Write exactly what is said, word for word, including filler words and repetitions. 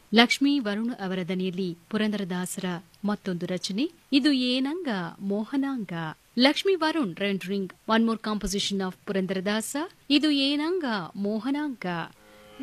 ಲಕ್ಷ್ಮೀ ವರುಣ್ ಅವರ ದನಿಯಲ್ಲಿ ಪುರಂದರದಾಸರ ಮತ್ತೊಂದು ರಚನೆ ಇದು ಏನಂಗ ಮೋಹನಾಂಗ. Lakshmi Varun rendering one more composition of Purandaradasa ಇದು ಏನಂಗ ಮೋಹನಾಂಗ.